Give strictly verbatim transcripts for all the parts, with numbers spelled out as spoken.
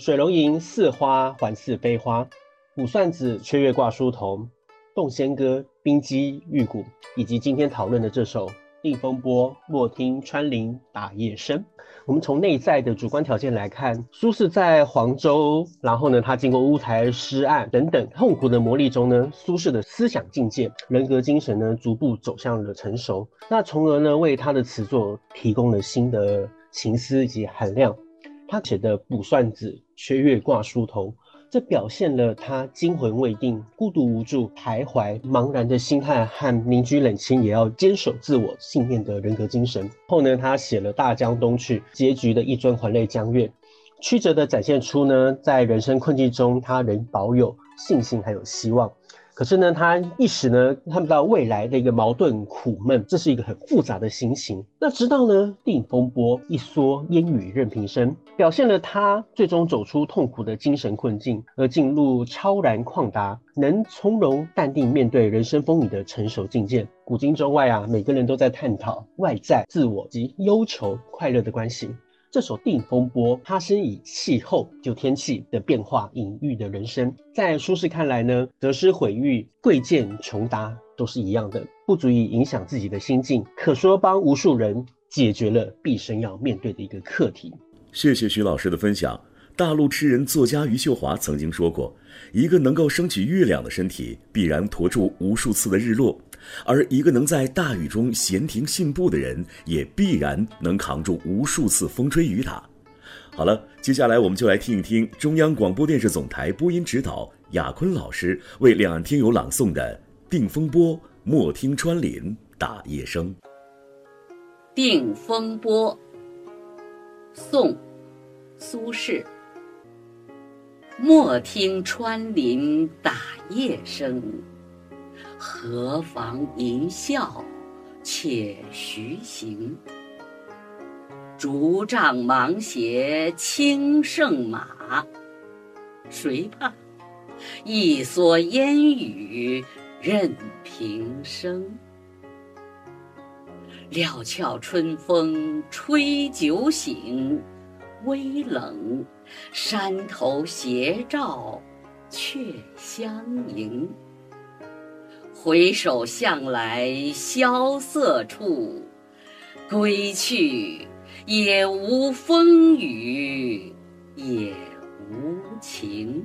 水龙吟似花还似非花，卜算子缺月挂疏头，洞仙歌冰肌玉骨，以及今天讨论的这首定风波莫听穿林打叶声。我们从内在的主观条件来看，苏轼在黄州，然后呢，他经过乌台诗案等等痛苦的磨砺中呢，苏轼的思想境界、人格精神呢，逐步走向了成熟。那从而呢，为他的词作提供了新的情思以及含量。他写的卜算子缺月挂疏头，这表现了他惊魂未定、孤独无助、徘徊茫然的心态和凝聚冷清，也要坚守自我信念的人格精神。后呢，他写了大江东去，结局的一樽还酹江月，曲折的展现出呢，在人生困境中，他仍保有信心还有希望。可是呢，他一时呢看不到未来的一个矛盾苦闷，这是一个很复杂的心情。那直到呢定风波一蓑烟雨任平生，表现了他最终走出痛苦的精神困境，而进入超然旷达，能从容淡定面对人生风雨的成熟境界。古今中外啊，每个人都在探讨外在、自我及忧愁、快乐的关系。这首定风波，它是以气候就天气的变化隐喻的人生。在苏轼看来呢，得失毁誉、贵贱穷达都是一样的，不足以影响自己的心境，可说帮无数人解决了毕生要面对的一个课题。 谢谢徐老师的分享。大陆诗人作家余秀华曾经说过，一个能够升起月亮的身体，必然驮住无数次的日落，而一个能在大雨中闲庭信步的人，也必然能扛住无数次风吹雨打。好了，接下来我们就来听一听中央广播电视总台播音指导雅坤老师为两岸听友朗诵的《定风波莫听穿林打叶声》。 定风波，宋，苏轼。莫听穿林打叶声，何妨吟啸且徐行。竹杖芒鞋轻胜马，谁怕？一蓑烟雨任平生。料峭春风吹酒醒，微冷，山头斜照却相迎。回首向来萧瑟处，归去也无风雨也无晴。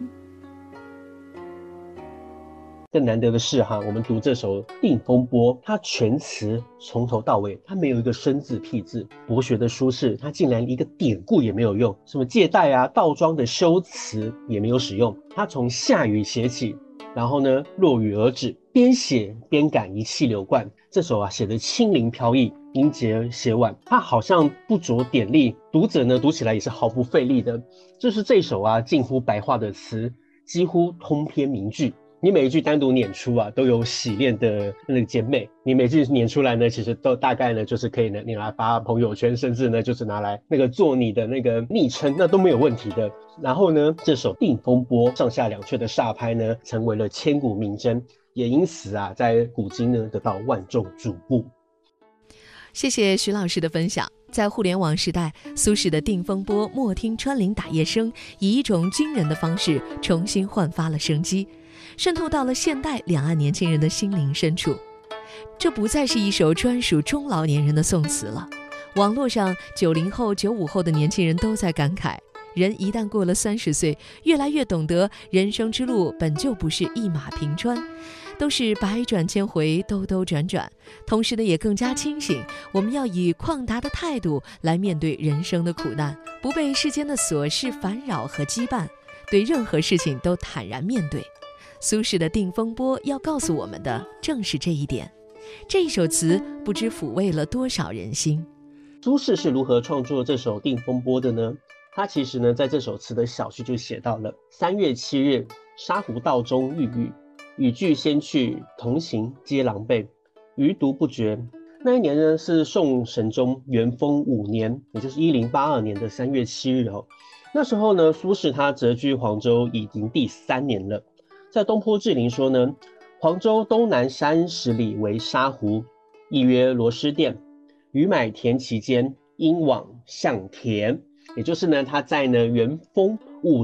更难得的是哈，我们读这首《定风波》，它全词从头到尾，它没有一个生字僻字。博学的苏轼，他竟然一个典故也没有用，什么借代啊、倒装的修辞也没有使用。他从下雨写起，然后呢落雨而止，边写边感一气流贯。这首啊写得轻灵飘逸，音节写婉，它好像不着点力，读者呢读起来也是毫不费力的。这是这首啊近乎白话的词，几乎通篇名句。你每一句单独念出啊，都有洗练的那个甜美。你每句念出来呢，其实都大概呢，就是可以呢，你拿来发朋友圈，甚至呢，就是拿来那个做你的那个昵称，那都没有问题的。然后呢，这首《定风波》上下两阙的煞拍呢，成为了千古名真，也因此啊，在古今呢得到万众瞩目。 谢谢徐老师的分享。在互联网时代，苏轼的《定风波莫听穿林打叶声》以一种惊人的方式重新焕发了生机，渗透到了现代两岸年轻人的心灵深处。这不再是一首专属中老年人的宋词了。网络上九零后、九五后的年轻人都在感慨，人一旦过了三十岁，越来越懂得人生之路本就不是一马平川，都是百转千回，兜兜转转。同时呢，也更加清醒，我们要以旷达的态度来面对人生的苦难，不被世间的琐事烦扰和羁绊，对任何事情都坦然面对。苏轼的《定风波》要告诉我们的正是这一点。这一首词不知抚慰了多少人心。 苏轼是如何创作这首《定风波》的呢？他其实呢，在这首词的小序就写到了：三月七日，沙湖道中遇雨，雨具先去，同行皆狼狈，余独不觉。那一年呢，是宋神宗元丰五年，也就是一零八二年的三月七日哦。那时候呢，苏轼他谪居黄州已经第三年了。在东坡志林说呢，黄州东南三十里为沙湖，亦曰螺蛳店。余买田其间，因往向田。也就是呢，他在呢元丰